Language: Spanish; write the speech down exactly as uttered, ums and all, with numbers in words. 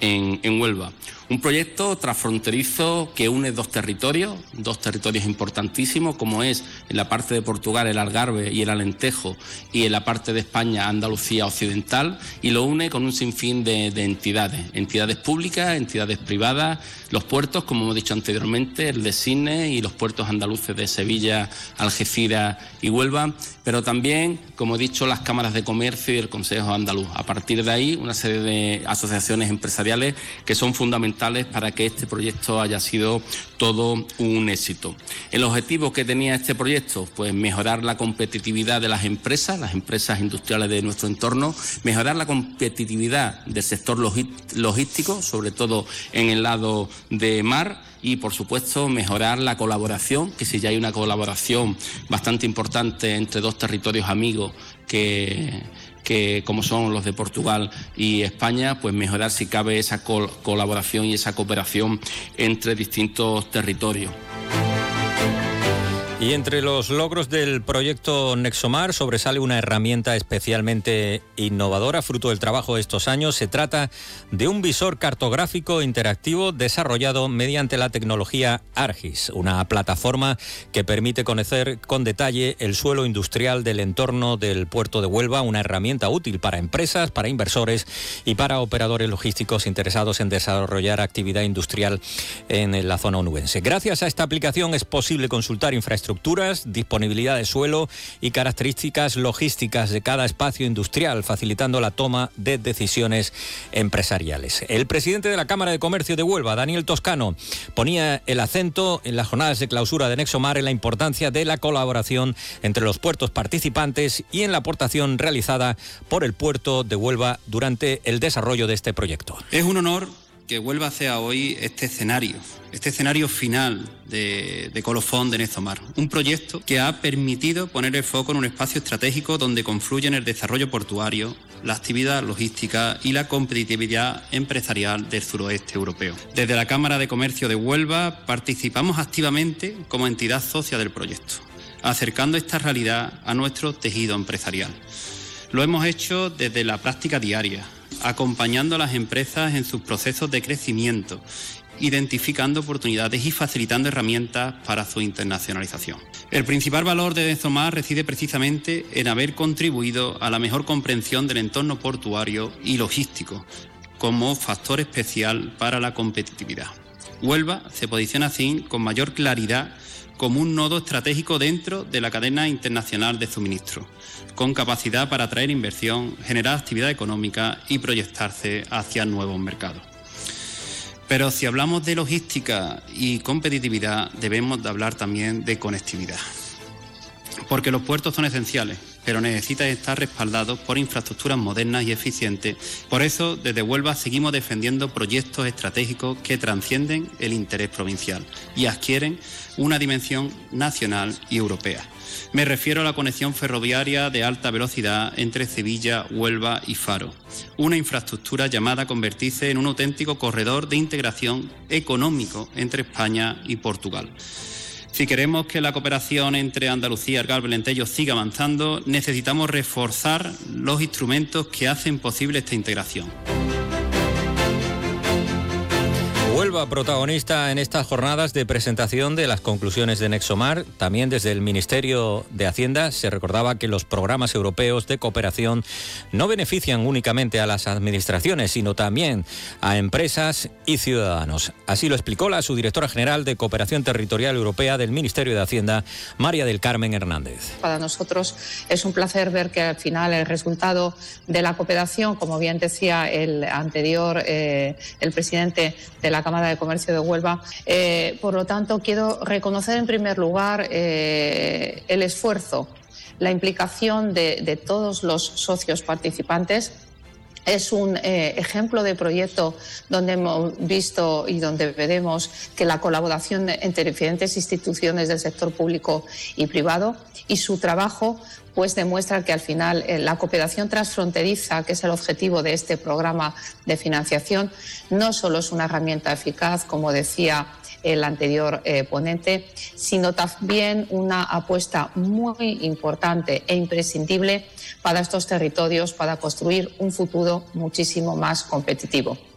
en, en Huelva. Un proyecto transfronterizo que une dos territorios, dos territorios importantísimos, como es en la parte de Portugal el Algarve y el Alentejo, y en la parte de España Andalucía Occidental, y lo une con un sinfín de, de entidades, entidades públicas, entidades privadas, los puertos, como hemos dicho anteriormente, el de Sines y los puertos andaluces de Sevilla, Algeciras y Huelva, pero también, como he dicho, las cámaras de comercio y el Consejo Andaluz. A partir de ahí, una serie de asociaciones empresariales que son fundamentales para que este proyecto haya sido todo un éxito. El objetivo que tenía este proyecto, pues mejorar la competitividad de las empresas, las empresas industriales de nuestro entorno, mejorar la competitividad del sector logístico, sobre todo en el lado de mar, y, por supuesto, mejorar la colaboración, que si ya hay una colaboración bastante importante entre dos territorios amigos que... que como son los de Portugal y España, pues mejorar si cabe esa col- colaboración y esa cooperación entre distintos territorios. Y entre los logros del proyecto Nexomar sobresale una herramienta especialmente innovadora, fruto del trabajo de estos años. Se trata de un visor cartográfico interactivo desarrollado mediante la tecnología ARGIS, una plataforma que permite conocer con detalle el suelo industrial del entorno del puerto de Huelva, una herramienta útil para empresas, para inversores y para operadores logísticos interesados en desarrollar actividad industrial en la zona onubense. Gracias a esta aplicación es posible consultar infraestructuras, disponibilidad de suelo y características logísticas de cada espacio industrial, facilitando la toma de decisiones empresariales. El presidente de la Cámara de Comercio de Huelva, Daniel Toscano, ponía el acento en las jornadas de clausura de Nexomar en la importancia de la colaboración entre los puertos participantes y en la aportación realizada por el puerto de Huelva durante el desarrollo de este proyecto. Es un honor que Huelva sea hoy este escenario, este escenario final de, de colofón de Nexomar, un proyecto que ha permitido poner el foco en un espacio estratégico donde confluyen el desarrollo portuario, la actividad logística y la competitividad empresarial del suroeste europeo. Desde la Cámara de Comercio de Huelva participamos activamente como entidad socia del proyecto, acercando esta realidad a nuestro tejido empresarial. Lo hemos hecho desde la práctica diaria, acompañando a las empresas en sus procesos de crecimiento, identificando oportunidades y facilitando herramientas para su internacionalización. El principal valor de Nexomar reside precisamente en haber contribuido a la mejor comprensión del entorno portuario y logístico como factor especial para la competitividad. Huelva se posiciona así con mayor claridad como un nodo estratégico dentro de la cadena internacional de suministro, con capacidad para atraer inversión, generar actividad económica y proyectarse hacia nuevos mercados. Pero si hablamos de logística y competitividad, debemos de hablar también de conectividad. Porque los puertos son esenciales, pero necesitan estar respaldados por infraestructuras modernas y eficientes. Por eso, desde Huelva seguimos defendiendo proyectos estratégicos que trascienden el interés provincial y adquieren una dimensión nacional y europea. Me refiero a la conexión ferroviaria de alta velocidad entre Sevilla, Huelva y Faro, una infraestructura llamada a convertirse en un auténtico corredor de integración económico entre España y Portugal. Si queremos que la cooperación entre Andalucía, Algarve y Alentejo siga avanzando, necesitamos reforzar los instrumentos que hacen posible esta integración. Huelva protagonista en estas jornadas de presentación de las conclusiones de Nexomar. También desde el Ministerio de Hacienda se recordaba que los programas europeos de cooperación no benefician únicamente a las administraciones, sino también a empresas y ciudadanos. Así lo explicó la subdirectora general de Cooperación Territorial Europea del Ministerio de Hacienda, María del Carmen Hernández. Para nosotros es un placer ver que al final el resultado de la cooperación, como bien decía el anterior, eh, el presidente de la Cámara de Comercio de Huelva. Eh, por lo tanto, quiero reconocer en primer lugar eh, el esfuerzo, la implicación de, de todos los socios participantes. Es un eh, ejemplo de proyecto donde hemos visto y donde veremos que la colaboración entre diferentes instituciones del sector público y privado y su trabajo pues demuestra que al final eh, la cooperación transfronteriza, que es el objetivo de este programa de financiación, no solo es una herramienta eficaz, como decía el anterior eh, ponente, sino también una apuesta muy importante e imprescindible para estos territorios para construir un futuro muchísimo más competitivo.